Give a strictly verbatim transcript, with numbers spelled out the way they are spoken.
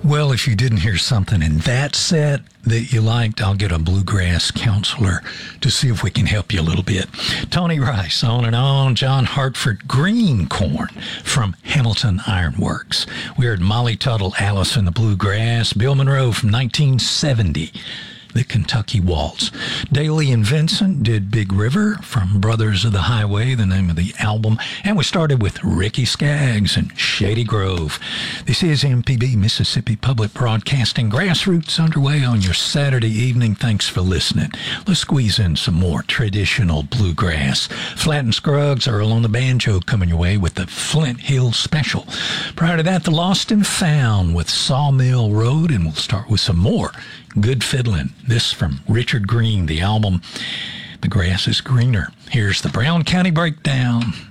Well, if you didn't hear something in that set that you liked, I'll get a bluegrass counselor to see if we can help you a little bit. Tony Rice, On and On. John Hartford, Green Corn from Hamilton Ironworks. We heard Molly Tuttle, Alice in the Bluegrass. Bill Monroe from nineteen seventy. The Kentucky Waltz. Daly and Vincent did Big River from Brothers of the Highway, the name of the album. And we started with Ricky Skaggs and Shady Grove. This is M P B, Mississippi Public Broadcasting. Grassroots underway on your Saturday evening. Thanks for listening. Let's squeeze in some more traditional bluegrass. Flatt and Scruggs, Earl on the banjo coming your way with the Flint Hill Special. Prior to that, the Lost and Found with Sawmill Road, and we'll start with some more good fiddling. This from Richard Green, the album The Grass is Greener. Here's the Brown County Breakdown.